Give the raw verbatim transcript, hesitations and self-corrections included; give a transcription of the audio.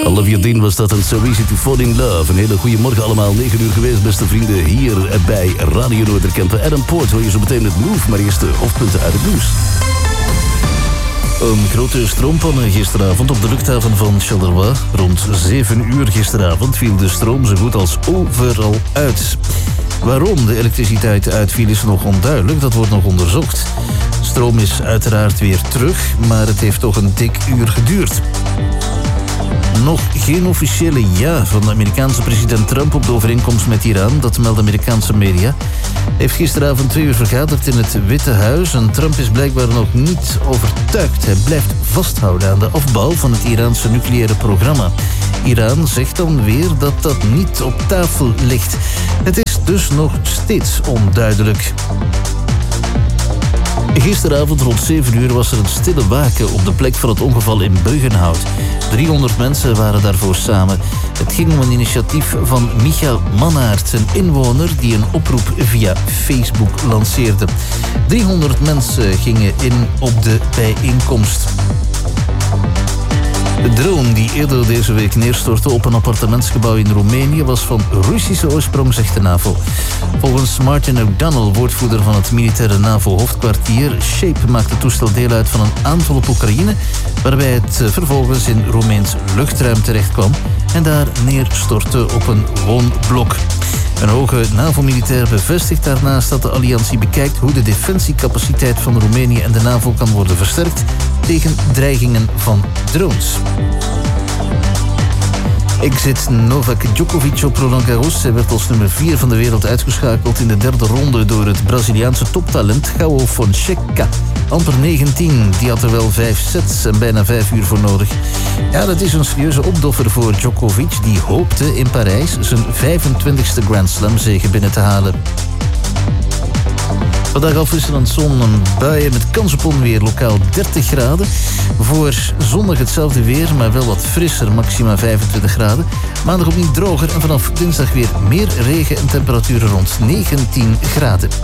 Olivia Dean was dat en So Easy to Fall in Love. Een hele goede morgen allemaal, negen uur geweest, beste vrienden, hier bij Radio Noorderkempen. Adam Poort hoor je zo meteen met Move, maar eerst de hoofdpunten uit het nieuws. Een grote stroompanne gisteravond op de luchthaven van Charleroi. Rond zeven uur gisteravond viel de stroom zo goed als overal uit. Waarom de elektriciteit uitviel is nog onduidelijk, dat wordt nog onderzocht. Stroom is uiteraard weer terug, maar het heeft toch een dik uur geduurd. Nog geen officiële ja van de Amerikaanse president Trump op de overeenkomst met Iran, dat melden Amerikaanse media. Hij heeft gisteravond twee uur vergaderd in het Witte Huis en Trump is blijkbaar nog niet overtuigd. Hij blijft vasthouden aan de afbouw van het Iraanse nucleaire programma. Iran zegt dan weer dat dat niet op tafel ligt. Het is dus nog steeds onduidelijk. Gisteravond rond zeven uur was er een stille waken op de plek van het ongeval in Buggenhout. driehonderd mensen waren daarvoor samen. Het ging om een initiatief van Michael Mannaert, een inwoner die een oproep via Facebook lanceerde. driehonderd mensen gingen in op de bijeenkomst. De drone die eerder deze week neerstortte op een appartementsgebouw in Roemenië was van Russische oorsprong, zegt de NAVO. Volgens Martin O'Donnell, woordvoerder van het militaire NAVO-hoofdkwartier, Shape maakt het toestel deel uit van een aanval op Oekraïne, waarbij het vervolgens in Roemeens luchtruim terechtkwam en daar neerstortte op een woonblok. Een hoge NAVO-militair bevestigt daarnaast dat de alliantie bekijkt hoe de defensiecapaciteit van Roemenië en de NAVO kan worden versterkt tegen dreigingen van drones. Exit Novak Djokovic op Roland Garros. Hij werd als nummer vier van de wereld uitgeschakeld in de derde ronde door het Braziliaanse toptalent João Fonseca. Amper negentien, die had er wel vijf sets en bijna vijf uur voor nodig. Ja, dat is een serieuze opdoffer voor Djokovic, die hoopte in Parijs zijn vijfentwintigste Grand Slam zege binnen te halen. Vandaag afwisselend zon en buien met kans op onweer, lokaal dertig graden. Voor zondag hetzelfde weer, maar wel wat frisser, maxima vijfentwintig graden. Maandag opnieuw droger en vanaf dinsdag weer meer regen en temperaturen rond negentien graden.